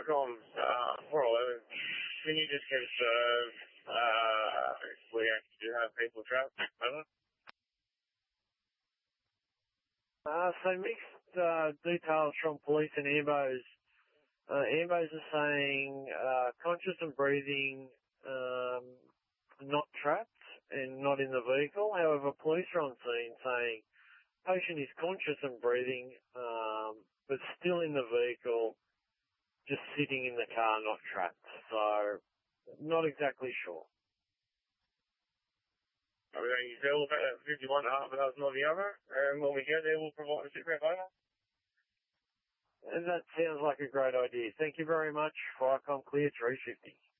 Vicom 411. Can you just confirm we actually do have people trapped? Over. So mixed details from police and Ambos. Ambos are saying conscious and breathing, not trapped and not in the vehicle. However, police are on scene saying patient is conscious and breathing, but still in the vehicle, just sitting in the car, not trapped. So, not exactly sure. Okay, you tell about 51,500 or the other, and when we get there, we'll provide a sit rep over. And that sounds like a great idea. Thank you very much. Vicom Clear 350.